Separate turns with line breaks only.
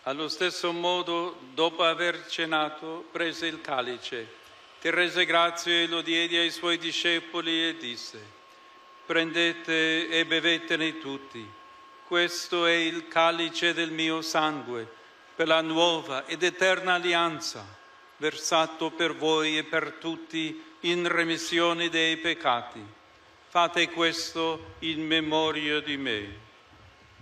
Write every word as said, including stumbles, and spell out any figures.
Allo stesso modo, dopo aver cenato, prese il calice, ti rese grazie e lo diede ai suoi discepoli e disse: prendete e bevetene tutti. Questo è il calice del mio sangue, per la nuova ed eterna alleanza, versato per voi e per tutti in remissione dei peccati. Fate questo in memoria di me.